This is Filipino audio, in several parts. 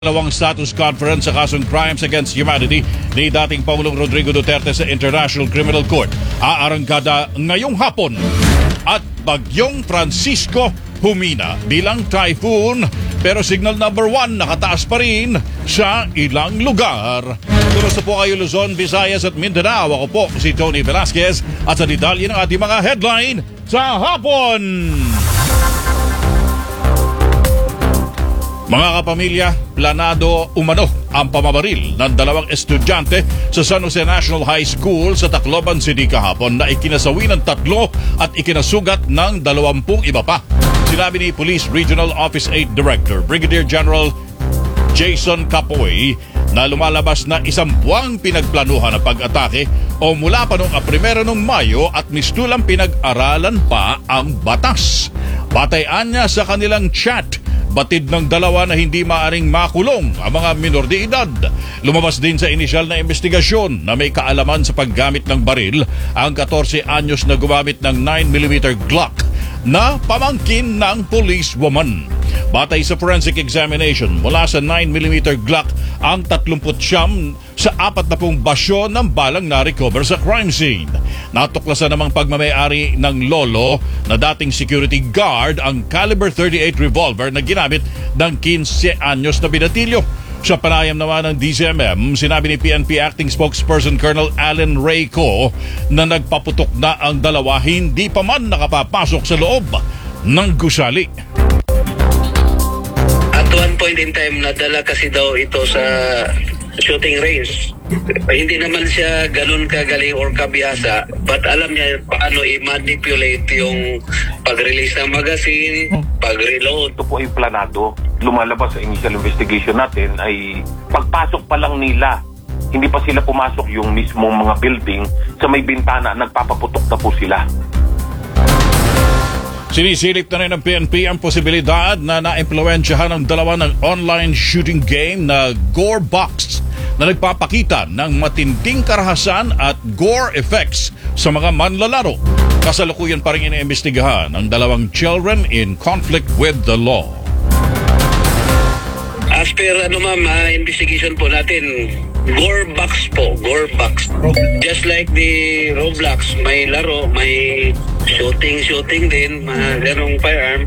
Dalawang status conference sa kasong crimes against humanity ni dating Pangulong Rodrigo Duterte sa International Criminal Court. Aarangkada ngayong hapon at Bagyong Francisco humina bilang typhoon pero signal number 1 nakataas pa rin sa ilang lugar. Kumusta po kayo Luzon, Visayas at Mindanao? Ako po si Tony Velasquez at sa detalye ng ating mga headline sa hapon. Mga kapamilya, planado umano ang pamamaril ng dalawang estudyante sa San Jose National High School sa Tacloban City kahapon na ikinasawi ng 3 at ikinasugat ng 20 iba pa. Sinabi ni Police Regional Office 8 Director Brigadier General Jason Capoy na lumalabas na 1 buwang pinagplanuhan ng pag-atake o mula pa noong 1 ng Mayo at mistulang pinag-aralan pa ang batas. Batayan niya sa kanilang chat, batid ng dalawa na hindi maaring makulong ang mga minor de edad. Lumabas din sa inisyal na investigasyon na may kaalaman sa paggamit ng baril ang 14 anyos na gumamit ng 9mm Glock na pamangkin ng policewoman. Batay sa forensic examination, mula sa 9mm Glock ang 39 sa 40 basyo ng balang na-recover sa crime scene. Natuklasan namang pagmamayari ng lolo na dating security guard ang caliber 38 revolver na ginamit ng 15 anyos na binatilyo. Sa panayam naman ng DCMM, sinabi ni PNP Acting Spokesperson Colonel Allen Rayco na nagpaputok na ang dalawa hindi pa man nakapapasok sa loob ng gusali. At one point in time, nadala kasi daw ito sa shooting range. Hindi naman siya ganun kagaling or kabihasa, but alam niya paano i-manipulate yung pag-release ng magazine, pag-reload. Ito po ay planado. Lumalabas sa initial investigation natin ay pagpasok pa lang nila, hindi pa sila pumasok yung mismong mga building, sa may bintana, nagpapaputok na po sila. Sinisilip na rin ng PNP ang posibilidad na naimpluwensyahan ng dalawa ng online shooting game na Gore Box na nagpapakita ng matinding karahasan at gore effects sa mga manlalaro. Kasalukuyan pa rin iniimbestigahan ang dalawang children in conflict with the law. As per investigation po natin, Gore Box po, Gore Box. Just like the Roblox, may laro, may shooting din, mga ganong firearm.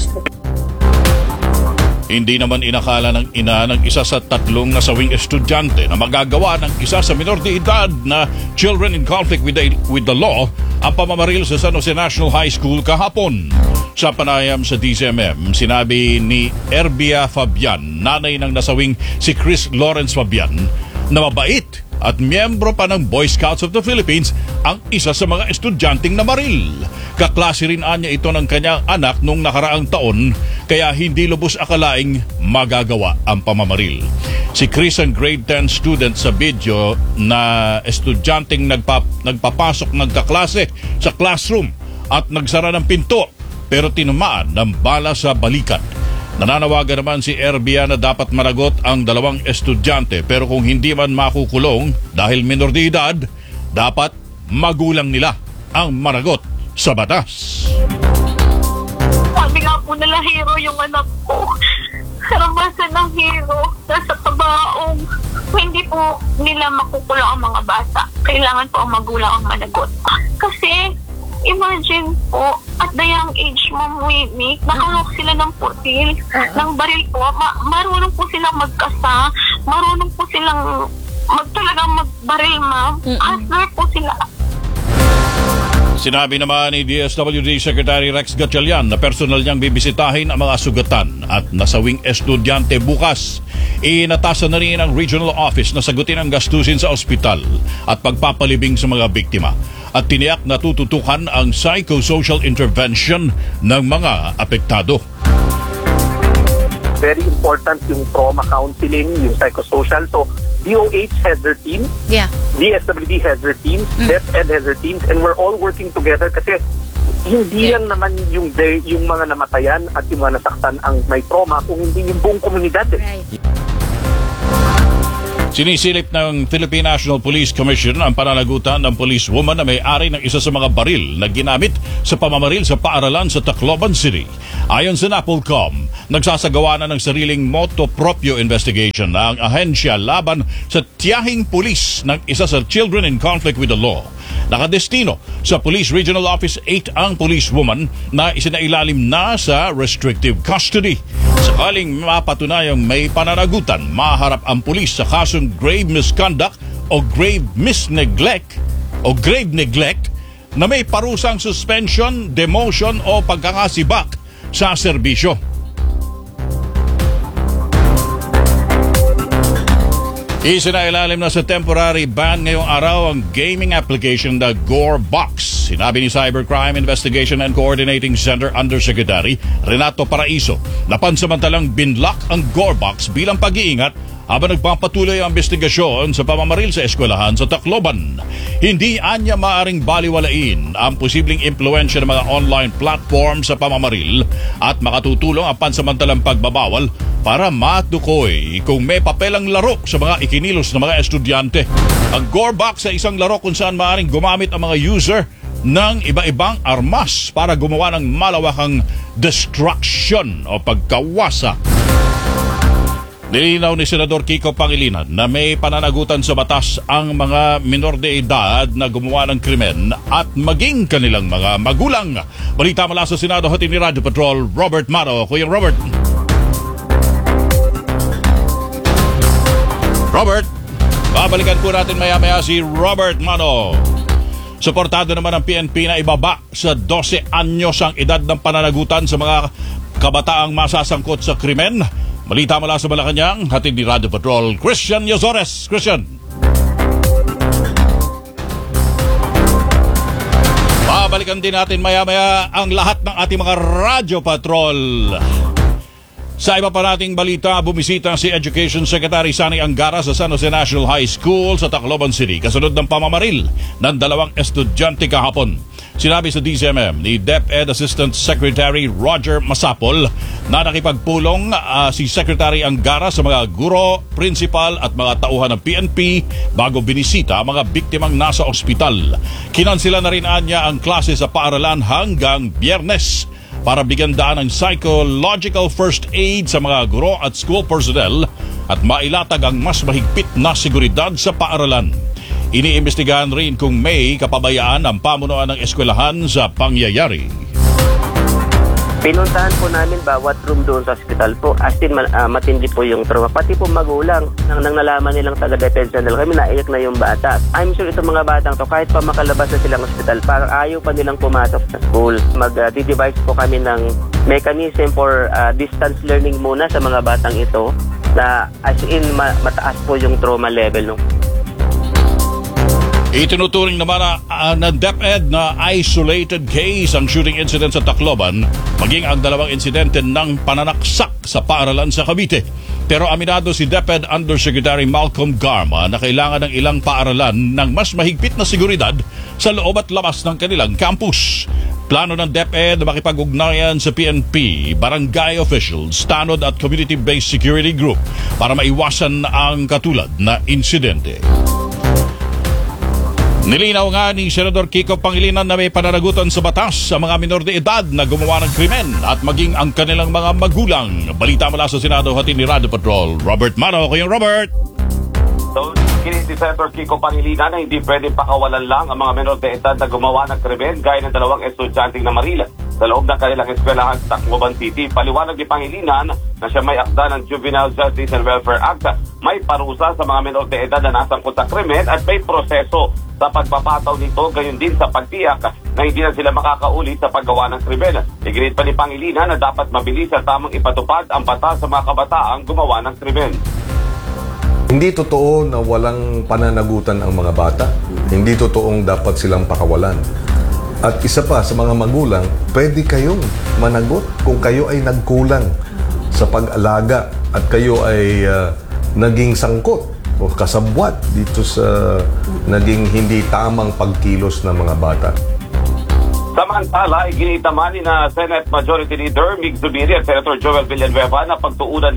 Hindi naman inakala ng ina ng isa sa 3 nasawing estudyante na magagawa ng isa sa minor de edad na children in conflict with the law ang pamamaril sa San Jose National High School kahapon. Sa panayam sa DCMM, sinabi ni Erbia Fabian, nanay ng nasawing si Chris Lawrence Fabian, na mabait at miyembro pa ng Boy Scouts of the Philippines ang isa sa mga estudyanteng namaril. Kaklase rin anya ito ng kanyang anak nung nakaraang taon, kaya hindi lubos akalaing magagawa ang pamamaril. Si Chris ang grade 10 student sa video na estudyanteng nagpapasok ng kaklase sa classroom at nagsara ng pinto pero tinamaan ng bala sa balikat. Nananawagan naman si Erbia na dapat managot ang dalawang estudyante pero kung hindi man makukulong dahil minor de edad, dapat magulang nila ang managot sa batas. Sabi nga po nila hero yung anak ko. Karamasan ng hero nasa kabaong. Hindi po nila makukulong ang mga bata. Kailangan po ang magulang ang managot. Kasi imagine po, at the young age, Ma'am Winnie, nakahawak sila ng putil, ng baril po. Marunong po silang magkasa, marunong po silang talagang magbaril, ma'am. Hustler po sila. Sinabi naman ni DSWD Secretary Rex Gatchalian na personal niyang bibisitahin ang mga sugatan at nasawing estudyante bukas. Inatasan na rin ang regional office na sagutin ang gastusin sa ospital at pagpapalibing sa mga biktima. At tiniyak na tututukan ang psychosocial intervention ng mga apektado. Very important yung trauma counseling, yung psychosocial. So, DOH has their team, DSWD has their teams, DepEd has their teams, and we're all working together kasi hindi lang naman yung mga namatayan at yung mga nasaktan ang may trauma, kung hindi yung buong komunidad. Sinisilip ng Philippine National Police Commission ang pananagutan ng policewoman na may-ari ng isa sa mga baril na ginamit sa pamamaril sa paaralan sa Tacloban City. Ayon sa NAPOLCOM, nagsasagawa na ng sariling motu proprio investigation ang ahensya laban sa tiyahing pulis ng isa sa children in conflict with the law. Nakadestino sa Police Regional Office 8 ang policewoman na isinailalim na sa restrictive custody. Sakaling mapatunayang may pananagutan, maharap ang pulis sa kasong grave misconduct o grave misneglect o grave neglect na may parusang suspension, demotion o pagkakasibak sa serbisyo. Isinailalim na sa temporary ban ngayong araw ang gaming application na GoreBox. Sinabi ni Cybercrime Investigation and Coordinating Center Undersecretary Renato Paraiso na pansamantalang binlock ang GoreBox bilang pag-iingat habang nagpapatuloy ang investigasyon sa pamamaril sa eskwelahan sa Tacloban. Hindi anya maaring baliwalain ang posibleng impluensya ng mga online platform sa pamamaril at makatutulong ang pansamantalang pagbabawal para matukoy kung may papelang laro sa mga ikinilos ng mga estudyante. Ang GoreBox ay isang laro kung saan maaring gumamit ang mga user ng iba-ibang armas para gumawa ng malawakang destruction o pagkawasa. Nilinaw ni Senador Kiko Pangilinan na may pananagutan sa batas ang mga minor de edad na gumawa ng krimen at maging kanilang mga magulang. Balita mula sa Senado, hatid ni Radio Patrol, Robert Mano. Kuya Robert. Robert, babalikan po natin maya-maya si Robert Mano. Suportado naman ang PNP na ibaba sa 12 anyos ang edad ng pananagutan sa mga kabataang masasangkot sa krimen. Balita mula sa Malacanang, hatid ni Radio Patrol, Christian Yozores. Christian. Babalikan din natin maya-maya ang lahat ng ating mga Radio Patrol. Sa iba pa nating balita, bumisita si Education Secretary Sani Angara sa San Jose National High School sa Tacloban City kasunod ng pamamaril ng 2 estudyante kahapon. Sinabi sa DZMM ni DepEd Assistant Secretary Roger Masapol na nakipagpulong si Secretary Angara sa mga guro, principal at mga tauhan ng PNP bago binisita ang mga biktimang nasa ospital. Kinansila na rin anya ang klase sa paaralan hanggang Biyernes para bigyan daan ng psychological first aid sa mga guro at school personnel at mailatag ang mas mahigpit na seguridad sa paaralan. Iniimbestigahan rin kung may kapabayaan ang pamunuan ng eskwelahan sa pangyayari. Pinuntahan po namin bawat room doon sa hospital po. As in, matindi po yung trauma. Pati po magulang, nang nalaman nilang taga-depensa nila kami, naiyak na yung bata. I'm sure itong mga batang to, kahit pa makalabas na silang hospital, parang ayaw pa nilang pumasok sa school. Mag-devise po kami ng mechanism for distance learning muna sa mga batang ito, na as in, mataas po yung trauma level. No? Itinuturing naman ng DepEd na isolated case ang shooting incident sa Tacloban, maging ang 2 insidente ng pananaksak sa paaralan sa Cavite. Pero aminado si DepEd Undersecretary Malcolm Garma na kailangan ng ilang paaralan ng mas mahigpit na seguridad sa loob at labas ng kanilang campus. Plano ng DepEd na makipag-ugnayan sa PNP, barangay officials, tanod at community-based security group para maiwasan ang katulad na insidente. Nilinaw nga ni Senador Kiko Pangilinan na may pananagutan sa batas sa mga minor de edad na gumawa ng krimen at maging ang kanilang mga magulang. Balita mula sa Senado, hatid ni Radio Patrol, Robert Mano. Kuya Robert. So, kini si Senator Kiko Pangilinan na hindi pwede pakawalan lang ang mga minor de edad na gumawa ng krimen gaya ng 2 estudyanteng na Marila sa loob ng kanilang eskwelahan sa Tacloban City. Paliwanag ni Pangilinan na siya may akda ng Juvenile Justice and Welfare Act, may parusa sa mga minor de edad na nasangkot sa krimen at may proseso sa pagpapataw nito, gayon din sa pagtiyak na hindi na sila makakaulit sa paggawa ng krimen. Iginit pa ni Pangilinan na dapat mabilis at tamang ipatupad ang batas sa mga kabataang gumawa ng krimen. Hindi totoo na walang pananagutan ang mga bata. Hindi totoong dapat silang pakawalan. At isa pa sa mga magulang, pwede kayong managot kung kayo ay nagkulang sa pag-alaga at kayo ay naging sangkot o kasabwat dito sa naging hindi tamang pagkilos ng mga bata. Samantala, iginitaman ni na Senate Majority Leader Mig Zubiri at Senator Joel Villanueva na pagtuunan na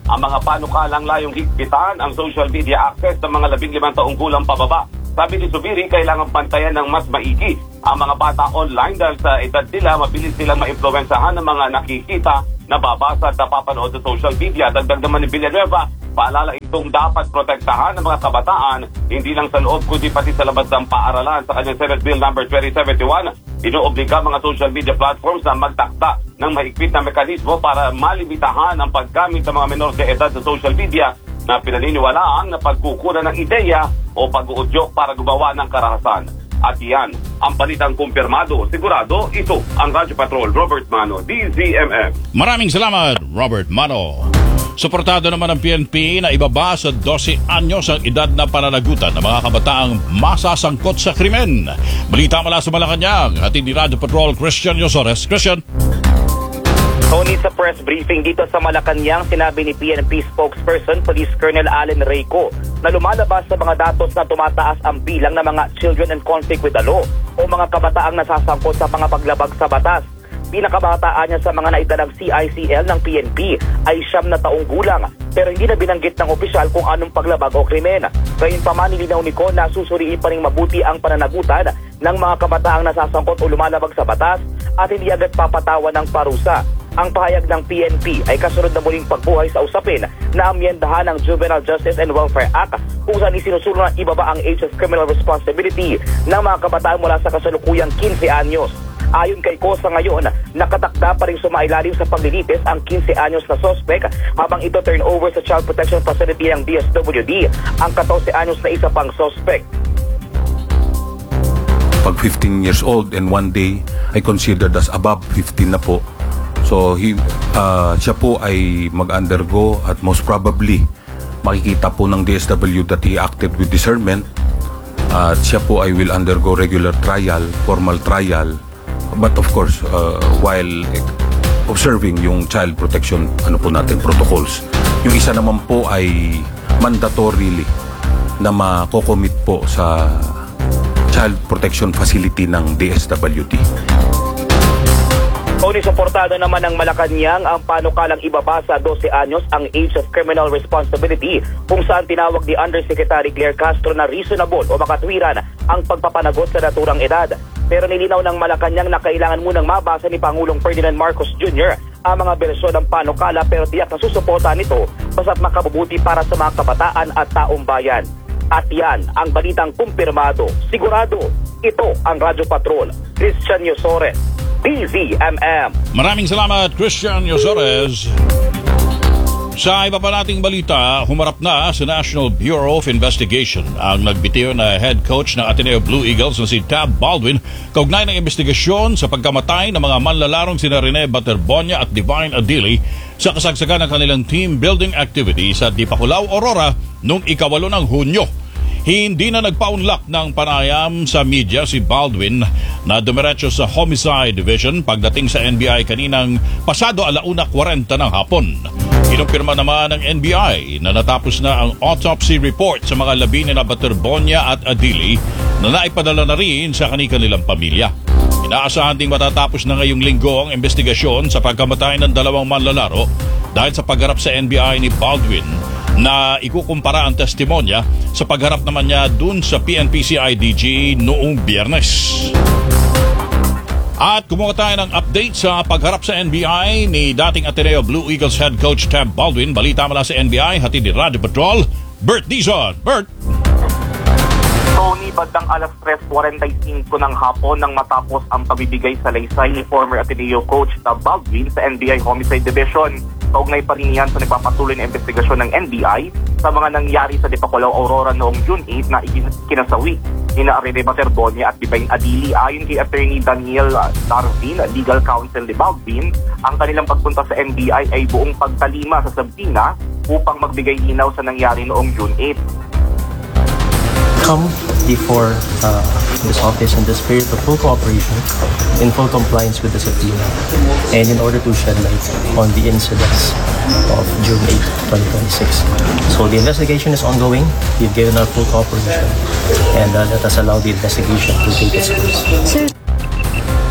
ang mga panukalang layong higpitan ang social media access ng mga 15 taong gulang pababa. Sabi ni Zubiri, kailangan pantayan ng mas maigi ang mga bata online dahil sa edad nila, mabilis silang maimpluwensahan ng mga nakikita, nababasa at napapanood sa social media. Dagdag naman ni Villanueva, paalala itong dapat protektahan ng mga kabataan, hindi lang sa loob kundi pati sa labas ng paaralan. Sa kanyang Senate Bill No. 2071, inoobliga mga social media platforms na magtakda ng mahigpit na mekanismo para malimitahan ang paggamit ng mga menor de edad sa social media na pinaniniwalaang na pagkukunan ng ideya o pag-uudyok para gumawa ng karahasan. At yan, ang balitang kumpirmado. Sigurado, ito ang Radyo Patrol. Robert Mano, DZMM. Maraming salamat, Robert Mano. Suportado naman ng PNP na ibaba sa 12 anyos ang edad na pananagutan ng mga kabataang masasangkot sa krimen. Balita mula sa Malacanang, hatid ni Radyo Patrol Christian Yosores. Christian. Tony, sa press briefing dito sa Malacanang, sinabi ni PNP spokesperson Police Colonel Allen Reyco na lumalabas sa mga datos na tumataas ang bilang ng mga children in conflict with the law o mga kabataang nasasangkot sa mga paglabag sa batas. Pinakabataan niya sa mga naidalang CICL ng PNP ay 9 na taong gulang pero hindi na binanggit ng opisyal kung anong paglabag o krimen. Gayunpaman, nilinaw ni Con na susuriin pa rin mabuti ang pananagutan ng mga kabataang nasasangkot o lumalabag sa batas at hindi agad papatawan ng parusa. Ang pahayag ng PNP ay kasunod na muling pagbuhay sa usapin na amyendahan ng Juvenile Justice and Welfare Act kung saan isinusulong na ibaba ang age of criminal responsibility ng mga kabataan mula sa kasalukuyang 15 anyos. Ayon kay Cosa ngayon, nakatakda pa rin sumailalim sa paglilitis ang 15 anyos na suspect habang ito turn over sa Child Protection Facility ng DSWD ang 14 anyos na isa pang suspect. Pag 15 years old and one day ay considered as above 15 na po. So siya po ay mag-undergo at most probably makikita po ng DSW that he acted with discernment at siya po ay will undergo regular trial, formal trial, but of course while observing yung child protection protocols. Yung isa naman po ay mandatorily na makocommit po sa child protection facility ng DSWD. Tony, suportado naman ng Malacanang ang panukalang ibaba sa 12 anyos ang age of criminal responsibility kung saan tinawag ni Undersecretary Claire Castro na reasonable o makatwiran ang pagpapanagot sa naturang edad. Pero nilinaw ng Malacanang na kailangan munang mabasa ni Pangulong Ferdinand Marcos Jr. ang mga bersyon ng panukala pero tiyak na susuporta nito basta't makabubuti para sa mga kabataan at taong bayan. At yan ang balitang kumpirmado. Sigurado, ito ang Radyo Patrol. Christian Yosores, DZMM. Maraming salamat, Christian Yosores. Sa iba pa nating balita, humarap na sa National Bureau of Investigation ang nagbitiw na head coach ng Ateneo Blue Eagles na si Tab Baldwin kaugnay ng investigasyon sa pagkamatay ng mga manlalarong sina Rene Baterbonia at Divine Adili sa kasagsagan ng kanilang team building activity sa Dipakulaw, Aurora noong 8 ng Hunyo. Hindi na nagpaunlak ng panayam sa media si Baldwin na dumiretso sa Homicide Division pagdating sa NBI kaninang pasado 1:40 ng hapon. Kinumpirma naman ng NBI na natapos na ang autopsy report sa mga labi ni Baterbonia at Adili na naipadala na rin sa kanilang pamilya. Inaasahan ding matatapos na ngayong linggo ang investigasyon sa pagkamatay ng 2 manlalaro dahil sa pagharap sa NBI ni Baldwin na ikukumpara ang testimonya sa pagharap naman niya dun sa PNP-CIDG noong Biyernes. At kumuha tayo ng update sa pagharap sa NBI ni dating Ateneo Blue Eagles head coach Tab Baldwin. Balita mula sa NBI, hatid ni Radio Patrol, Bert Dizon. Bert! Tony, bandang 3:45 ng hapon nang matapos ang pabibigay sa laysay ni former Ateneo coach Tab Baldwin sa NBI Homicide Division. Kaugnay pa rin yan sa nagpapatuloy na investigasyon ng NBI sa mga nangyari sa Dipakulaw, Aurora noong June 8 na ikinasawi ni Rene Baterbonia at Divine Adili. Ayon kay Attorney Daniel Darvin, legal counsel ni Baldwin, ang kanilang pagpunta sa NBI ay buong pagtalima sa sabtina upang magbigay linaw sa nangyari noong June 8. Come before this office in the spirit of full cooperation, in full compliance with the subpoena, and in order to shed light on the incidents of June 8, 2026. So the investigation is ongoing. We've given our full cooperation, and let us allow the investigation to take its course.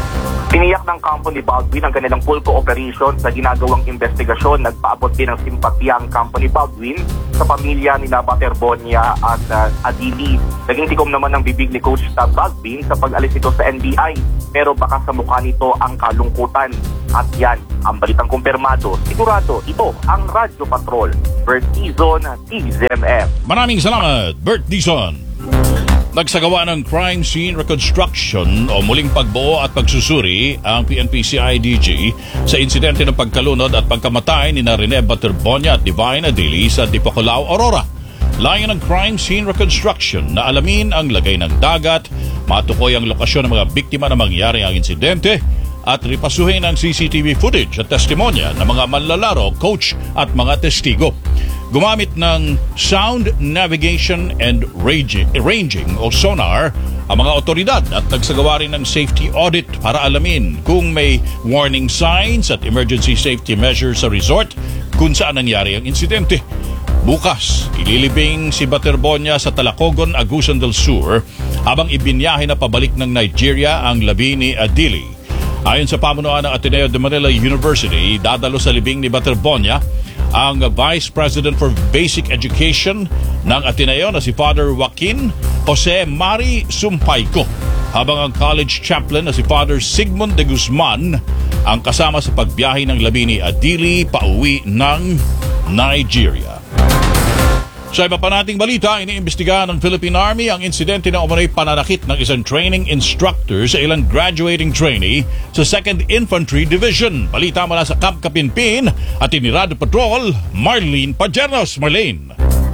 Tiniyak ng kampo ni Baldwin ang kanilang full cooperation sa ginagawang investigasyon. Nagpaabot din ng simpatya ang kampo ni Baldwin sa pamilya ni Baterbonia at Adili. Naging tikom naman ng bibig ni Coach Baldwin sa pag-alis nito sa NBI, pero baka sa mukha nito ang kalungkutan. At yan ang balitang kumpirmado. Sigurado, ito ang Radyo Patrol. Bert Dizon, TZMM. Maraming salamat, Bert Dizon. Nagsagawa ng crime scene reconstruction o muling pagbuo at pagsusuri ang PNP-CIDG sa insidente ng pagkalunod at pagkamatay ni Rene Baterbonia at Divine Adili sa Dipacolao, Aurora. Layon ng crime scene reconstruction na alamin ang lagay ng dagat, matukoy ang lokasyon ng mga biktima na mangyari ang insidente, at ripasuhin ang CCTV footage at testimonya ng mga manlalaro, coach at mga testigo. Gumamit ng sound navigation and ranging o sonar ang mga otoridad at nagsagawa rin ng safety audit para alamin kung may warning signs at emergency safety measures sa resort kung saan nangyari ang insidente. Bukas, ililibing si Baterbonia sa Talacogon, Agusan del Sur habang ibinyahe na pabalik ng Nigeria ang labi ni Adili. Ayon sa pamunuan ng Ateneo de Manila University, dadalo sa libing ni Baterbonia ang Vice President for Basic Education ng Ateneo na si Father Joaquin Jose Mari Sumpayco, habang ang college chaplain na si Father Sigmund de Guzman ang kasama sa pagbiyahe ng labi ni Adili pauwi ng Nigeria. Sa iba pa nating balita, iniimbestigahan ng Philippine Army ang insidente ng umano'y pananakit ng isang training instructor sa ilang graduating trainee sa 2nd Infantry Division. Balita mula sa Camp Kapinpin at Radyo Patrol, Marlene Pajernos. Marlene.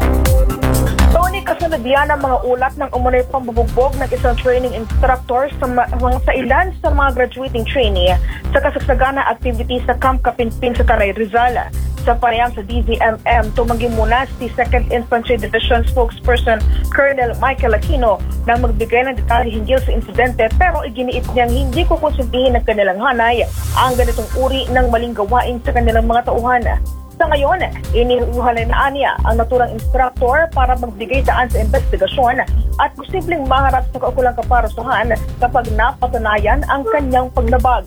Tony, kasunod yan ang mga ulat ng umano'y pambubugbog ng isang training instructor sa ilan sa mga graduating trainee sa kasagsagana activity sa Camp Kapinpin sa Tanay, Rizal. Sa panayam sa DZMM, tumanggi muna si 2nd Infantry Division spokesperson Colonel Michael Aquino na magbigay ng detalye hinggil sa insidente, pero iginiit niyang hindi kukonsintihin ng kanilang hanay ang ganitong uri ng maling gawain sa kanilang mga tauhan. Sa ngayon, iniuhanan na niya ang naturang instructor para magbigay daan sa investigasyon at posibleng maharap sa kaukulang kaparusahan kapag napatunayan ang kanyang paglabag.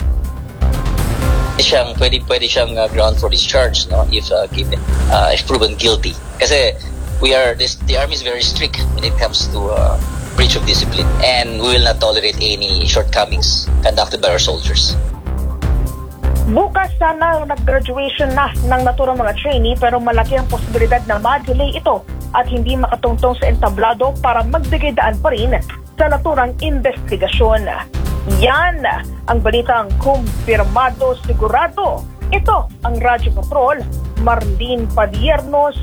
Pwede siyang ground for discharge, no, if given if proven guilty, kasi the army is very strict when it comes to breach of discipline, and we will not tolerate any shortcomings conducted by our soldiers. Bukas sana nag-graduation na ng naturang mga trainee, pero malaki ang posibilidad na ma-delay ito at hindi makatungtong sa entablado para magbigay daan pa rin sa naturang investigasyon. Yan ang balitang kumpirmado, sigurado. Ito ang Radyo Patrol, Marlene Pajernos,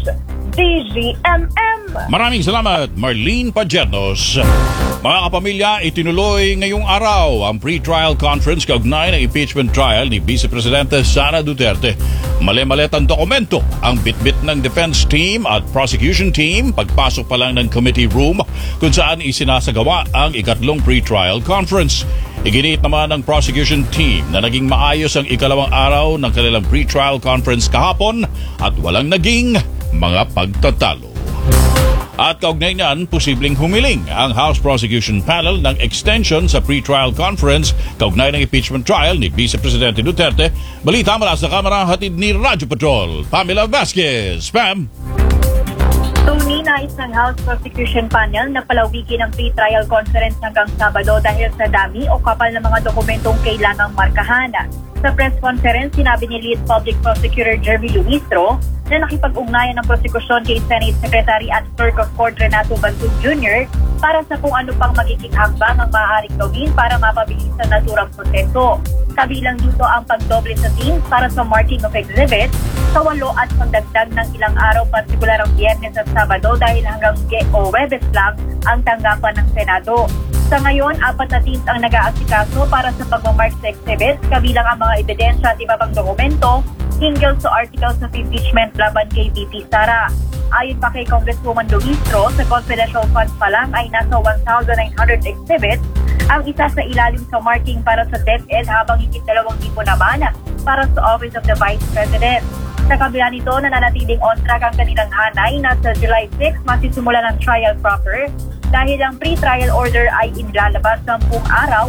DZMM. Maraming salamat, Marlene Pajernos. Mga kapamilya, itinuloy ngayong araw ang pre-trial conference kaugnay ng impeachment trial ni Vice Presidente Sara Duterte. Mali-maletang dokumento ang bitbit ng defense team at prosecution team pagpasok pa lang ng committee room kung saan isinasagawa ang ikatlong pre-trial conference. Iginiit naman ng prosecution team na naging maayos ang ikalawang araw ng kanilang pre-trial conference kahapon at walang naging mga pagtatalo. At kaugnay niyan, posibleng humiling ang House Prosecution Panel ng extension sa pre-trial conference kaugnay ng impeachment trial ni Vice Presidente Duterte. Balita mula sa Kamara, hatid ni Radyo Patrol, Pamela Vasquez. Pam! Tony, nais ng House Prosecution Panel na palawigin ang pre-trial conference hanggang Sabado dahil sa dami o kapal ng mga dokumentong kailangang markahan. Sa press conference, sinabi ni Lead Public Prosecutor Jeremy Luistro na nakipag-ugnayan ng prosekusyon kay Senate Secretary at Clerk of Court Renato Bantug Jr. para sa kung ano pang magiging hakbang ang maaaring gawin para mapabilis ang naturang proseso. Kabilang dito ang pagdoble sa teams para sa marking of exhibits, kawalo at pagdagdag ng ilang araw, partikular ang Biyernes at Sabado dahil hanggang Webes lang ang tanggapan ng Senado. Sa ngayon, 4 na teams ang nag-aasikaso para sa pagmamark sa exhibits, kabilang ang mga ebidensya at iba pang dokumento hinggil sa articles of impeachment laban kay VP Sara. Ayon pa kay Congresswoman Luistro, sa confidential funds pa lang ay nasa 1,900 exhibits ang isa sa ilalim sa marking para sa DepEd, habang higit 2,000 naman para sa Office of the Vice President. Sa kabila nito, nananatiling on track ang kanilang hanay na sa July 6 masisimulan ang trial proper dahil ang pre-trial order ay inilalabas 10 araw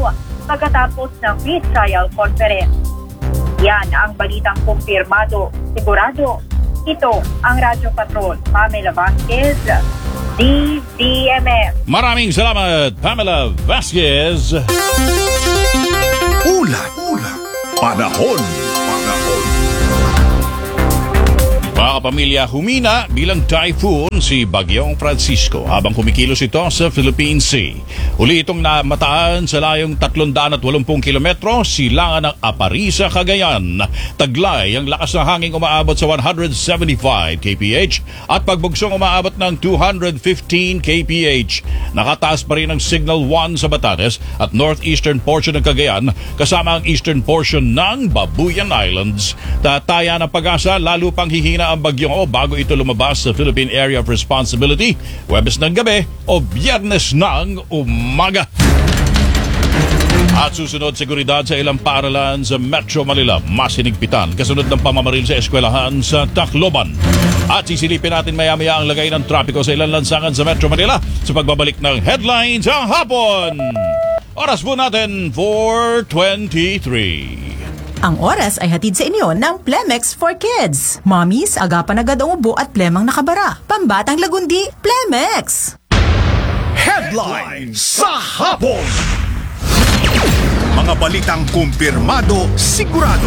pagkatapos ng pre-trial conference. Yan ang balitang kumpirmado, sigurado. Ito ang Radyo Patrol, Pamela Vasquez, DZMM. Maraming salamat, Pamela Vasquez. Ulat. Panahon. Mga kapamilya, humina bilang typhoon si Bagyong Francisco habang kumikilos ito sa Philippine Sea. Uli itong namataan sa layong 380 kilometro, silangan ng Aparisa, Cagayan. Taglay ang lakas ng hangin umaabot sa 175 kph at pagbugsong umaabot ng 215 kph. Nakataas pa rin ang Signal 1 sa Batanes at northeastern portion ng Cagayan kasama ang eastern portion ng Babuyan Islands. Tataya ng pag-asa, lalo pang hihina ang bagyong bago ito lumabas sa Philippine Area of Responsibility, Huwebes ng gabi o Biyernes ng umaga. At susunod, seguridad sa ilang paaralan sa Metro Manila, mas hinigpitan kasunod ng pamamaril sa eskwelahan sa Tacloban. At sisilipin natin maya-maya ang lagay ng trapiko sa ilang lansangan sa Metro Manila sa pagbabalik ng headlines sa hapon. Oras po natin 4:23. Ang oras ay hatid sa inyo ng Plemex for Kids. Mommies, agapan agad ang ubo at plemang nakabara. Pambatang lagundi, Plemex! Headlines sa hapon. Mga balitang kumpirmado, sigurado.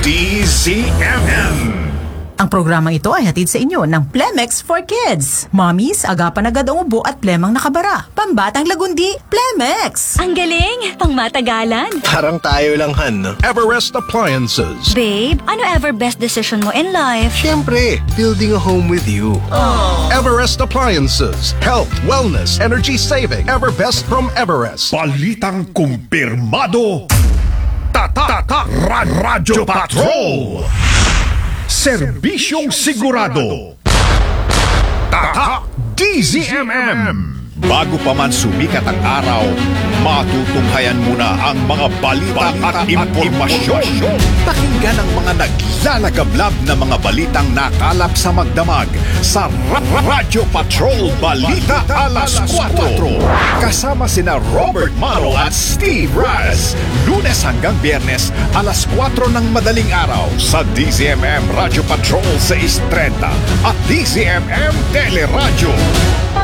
DZMM. Ang programang ito ay hatid sa inyo ng Plemex for Kids. Mommies, agapan agad ang ubo at plemang nakabara. Pambatang lagundi, Plemex! Ang galing! Pangmatagalan! Parang tayo lang, Han. Everest Appliances. Babe, ano ever best decision mo in life? Siyempre, building a home with you. Everest Appliances. Health, wellness, energy saving. Everbest from Everest. Balitang kumpirmado. Tatak Radyo Patrol. Serbisyong sigurado. Tatak DZMM. Bago pa man sumikat ang araw, matutunghayan muna ang mga balita at impormasyon. Pakinggan ang mga naglalagablab na mga balitang nakalap sa magdamag sa Radyo Patrol Balita Alas 4. Kasama sina Robert Maro at Steve Raz. Lunes hanggang Biyernes, alas 4 ng madaling araw sa DZMM Radyo Patrol 630 at DZMM Teleradyo.